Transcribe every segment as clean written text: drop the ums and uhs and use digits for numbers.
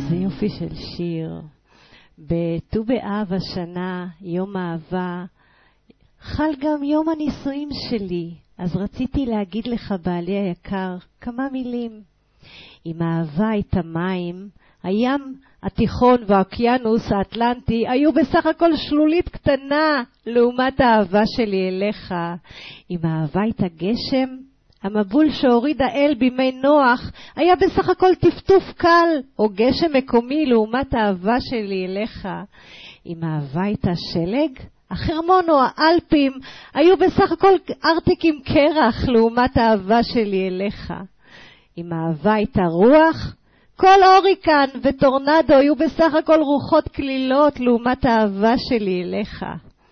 איזה יופי של שיר. בט"ו באב השנה, יום אהבה, חל גם יום הנישואים שלי, אז רציתי להגיד לך, בעלי היקר, כמה מילים. אם אהבה הייתה מים, הים התיכון והאוקיינוס האטלנטי היו בסך הכל שלולית קטנה לעומת האהבה שלי אליך. אם אהבה הייתה גשם, המבול שהוריד האל בימי נוח היה בסך הכל טפטוף קל או גשם מקומי לעומת האהבה שלי אליך. אם אהבה הייתה שלג, החרמון או האלפים היו בסך הכל ארטיק עם קרח לעומת האהבה שלי אליך. אם אהבה הייתה רוח, כל הוריקן וטורנדו היו בסך הכל רוחות כלילות לעומת האהבה שלי אליך.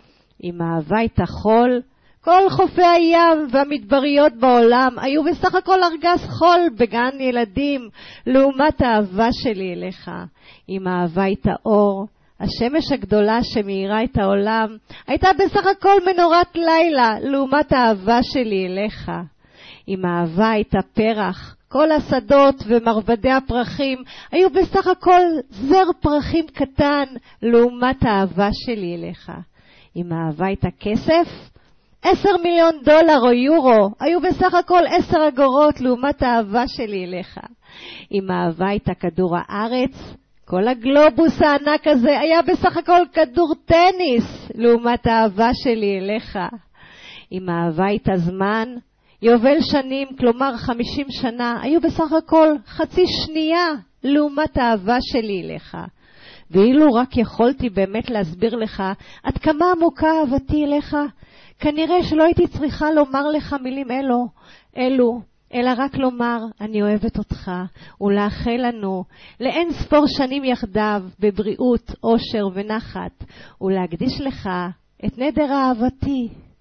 אם אהבה הייתה חול, כל חופי הים והמדבריות בעולם היו בסך הכל ארגז חול בגן ילדים לעומת האהבה שלי אליך. אם אהבה הייתה אור, השמש הגדולה שמאירה את העולם הייתה בסך הכל מנורת לילה לעומת האהבה שלי אליך. אם אהבה הייתה פרח, כל השדות ומרבדי הפרחים היו בסך הכל זר פרחים קטן לעומת האהבה שלי אליך. אם אהבה הייתה כסף, 10 מיליון דולר או יורו היו בסך הכל 10 אגורות לעומת האהבה שלי אליך. אם אהבה הייתה כדור הארץ, כל הגלובוס הענק הזה היה בסך הכל כדור טניס לעומת האהבה שלי אליך. אם אהבה הייתה זמן, יובל שנים, כלומר 50 שנה, היו בסך הכל חצי שנייה לעומת האהבה שלי אליך. ואילו רק יכולתי באמת להסביר לך עד כמה עמוקה אהבתי אליך, כנראה שלא הייתי צריכה לומר לך מילים אלו, אלא רק לומר, אני אוהבת אותך, ולאחל לנו לאין ספור שנים יחדיו, בבריאות, אושר ונחת, ולהקדיש לך את נדר אהבתי.